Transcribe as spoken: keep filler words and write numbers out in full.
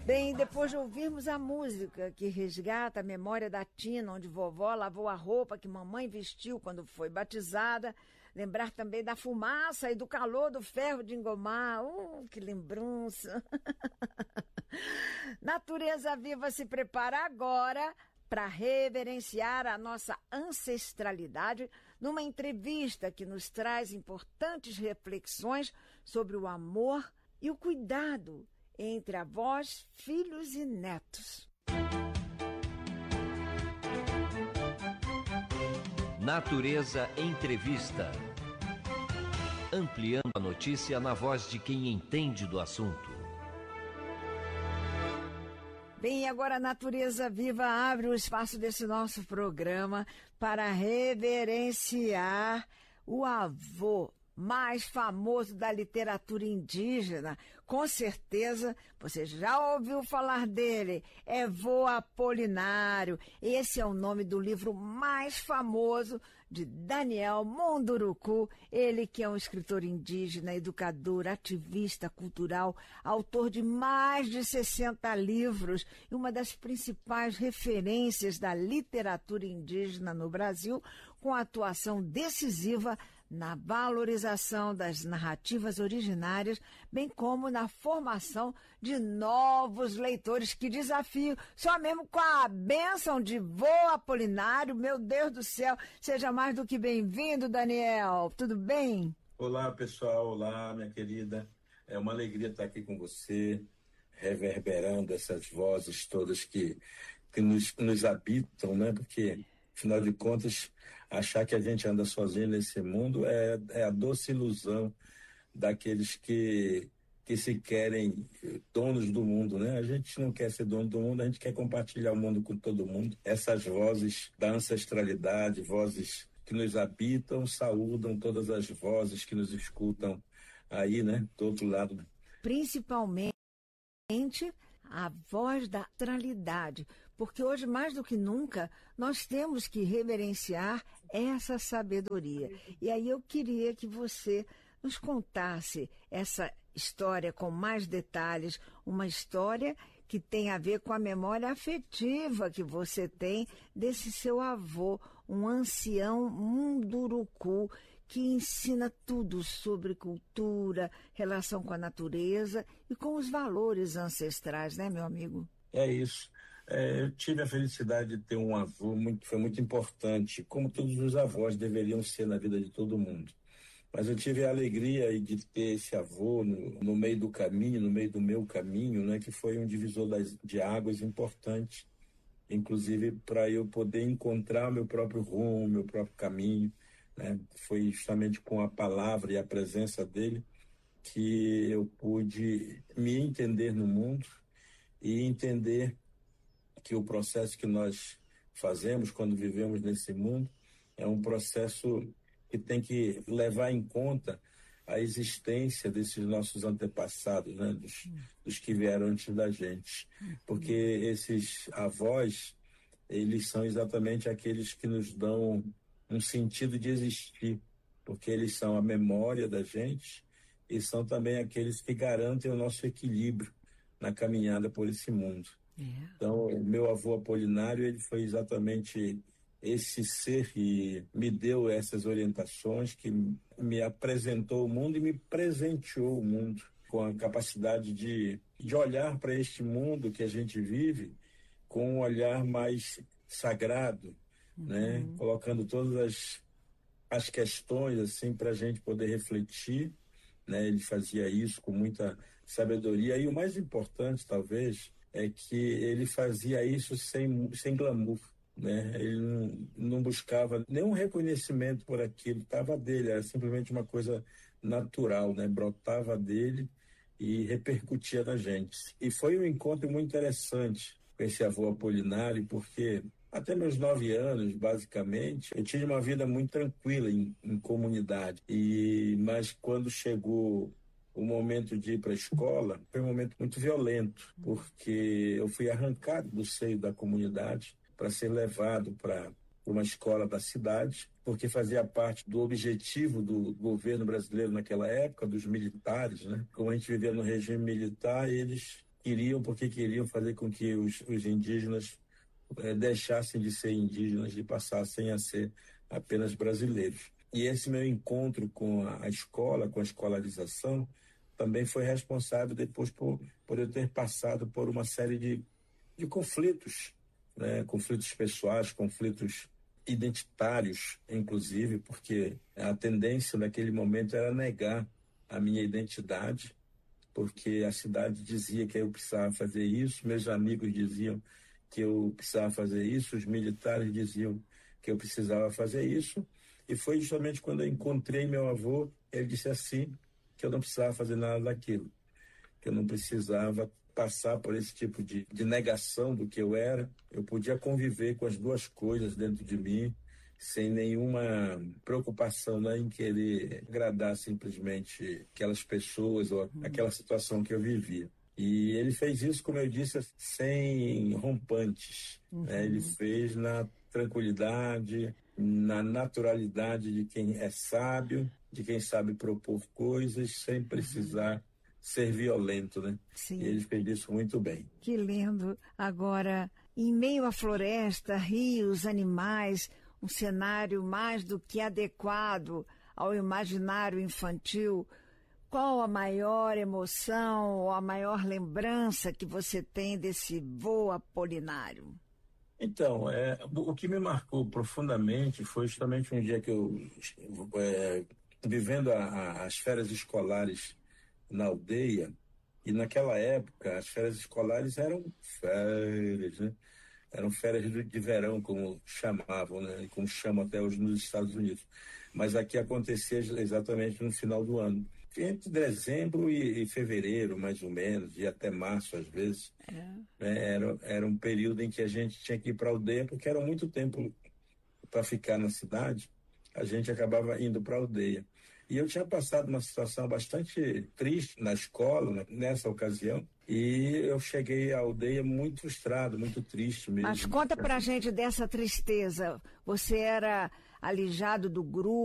Bem, depois de ouvirmos a música que resgata a memória da tina onde vovó lavou a roupa que mamãe vestiu quando foi batizada, lembrar também da fumaça e do calor do ferro de engomar. Uh, que lembrança! Natureza Viva se prepara agora para reverenciar a nossa ancestralidade numa entrevista que nos traz importantes reflexões sobre o amor e o cuidado entre avós, filhos e netos. Natureza Entrevista. Ampliando a notícia na voz de quem entende do assunto. Bem, agora a Natureza Viva abre o espaço desse nosso programa para reverenciar o avô mais famoso da literatura indígena. Com certeza você já ouviu falar dele, é Vô Apolinário. Esse é o nome do livro mais famoso de Daniel Munduruku, ele que é um escritor indígena, educador, ativista cultural, autor de mais de sessenta livros e uma das principais referências da literatura indígena no Brasil, com atuação decisiva na valorização das narrativas originárias, bem como na formação de novos leitores. Que desafio! Só mesmo com a bênção de Vô Apolinário, meu Deus do céu, seja mais do que bem-vindo, Daniel. Tudo bem? Olá, pessoal. Olá, minha querida. É uma alegria estar aqui com você, reverberando essas vozes todas que, que nos, nos habitam, né? Porque, afinal de contas, achar que a gente anda sozinho nesse mundo é, é a doce ilusão daqueles que, que se querem donos do mundo, né? A gente não quer ser dono do mundo, a gente quer compartilhar o mundo com todo mundo. Essas vozes da ancestralidade, vozes que nos habitam, saúdam todas as vozes que nos escutam aí, né? Do outro lado. Principalmente a voz da ancestralidade, porque hoje, mais do que nunca, nós temos que reverenciar essa sabedoria. E aí eu queria que você nos contasse essa história com mais detalhes, uma história que tem a ver com a memória afetiva que você tem desse seu avô, um ancião Munduruku, que ensina tudo sobre cultura, relação com a natureza e com os valores ancestrais, né, meu amigo? É isso. É, eu tive a felicidade de ter um avô muito, que foi muito importante, como todos os avós deveriam ser na vida de todo mundo. Mas eu tive a alegria de ter esse avô no, no meio do caminho, no meio do meu caminho, né, que foi um divisor das, de águas importante, inclusive para eu poder encontrar o meu próprio rumo, o meu próprio caminho. Né? Foi justamente com a palavra e a presença dele que eu pude me entender no mundo e entender que o processo que nós fazemos quando vivemos nesse mundo é um processo que tem que levar em conta a existência desses nossos antepassados, né? dos, dos que vieram antes da gente. Porque esses avós, eles são exatamente aqueles que nos dão um sentido de existir, porque eles são a memória da gente e são também aqueles que garantem o nosso equilíbrio na caminhada por esse mundo. Yeah. Então, meu avô Apolinário, ele foi exatamente esse ser que me deu essas orientações, que me apresentou o mundo e me presenteou o mundo com a capacidade de, de olhar para este mundo que a gente vive com um olhar mais sagrado, uhum. né? Colocando todas as, as questões assim para a gente poder refletir, né? Ele fazia isso com muita sabedoria e o mais importante talvez é que ele fazia isso sem, sem glamour, né? Ele não, não buscava nenhum reconhecimento por aquilo, estava dele, era simplesmente uma coisa natural, né? Brotava dele e repercutia na gente. E foi um encontro muito interessante com esse avô Apolinário, porque até meus nove anos, basicamente, eu tive uma vida muito tranquila em, em comunidade. E, mas quando chegou o momento de ir para a escola, foi um momento muito violento, porque eu fui arrancado do seio da comunidade para ser levado para uma escola da cidade, porque fazia parte do objetivo do governo brasileiro naquela época, dos militares, né? Como a gente vivia no regime militar, eles queriam, porque queriam fazer com que os, os indígenas eh, deixassem de ser indígenas e passassem a ser apenas brasileiros. E esse meu encontro com a, a escola, com a escolarização, também foi responsável depois por, por eu ter passado por uma série de, de conflitos, né? Conflitos pessoais, conflitos identitários, inclusive, porque a tendência naquele momento era negar a minha identidade, porque a cidade dizia que eu precisava fazer isso, meus amigos diziam que eu precisava fazer isso, os militares diziam que eu precisava fazer isso, e foi justamente quando eu encontrei meu avô, ele disse assim, que eu não precisava fazer nada daquilo, que eu não precisava passar por esse tipo de, de negação do que eu era, eu podia conviver com as duas coisas dentro de mim, sem nenhuma preocupação, né, em querer agradar simplesmente aquelas pessoas ou aquela situação que eu vivia. E ele fez isso, como eu disse, sem rompantes. Uhum. Né? Ele fez na tranquilidade, na naturalidade de quem é sábio, de quem sabe propor coisas sem precisar uhum. ser violento, né? Sim. E ele fez isso muito bem. Que lindo. Agora, em meio à floresta, rios, animais, um cenário mais do que adequado ao imaginário infantil, qual a maior emoção ou a maior lembrança que você tem desse voo apolinário? Então, é, o que me marcou profundamente foi justamente um dia que eu, é, vivendo a, a, as férias escolares na aldeia, e naquela época as férias escolares eram férias, né? Eram férias de verão, como chamavam, né? Como chamam até hoje nos Estados Unidos. Mas aqui acontecia exatamente no final do ano. Entre dezembro e, e fevereiro, mais ou menos, e até março, às vezes. É. Né? Era, era um período em que a gente tinha que ir para a aldeia, porque era muito tempo para ficar na cidade, a gente acabava indo para a aldeia. E eu tinha passado uma situação bastante triste na escola, né, nessa ocasião, e eu cheguei à aldeia muito frustrado, muito triste mesmo. Mas conta pra gente dessa tristeza. Você era alijado do grupo?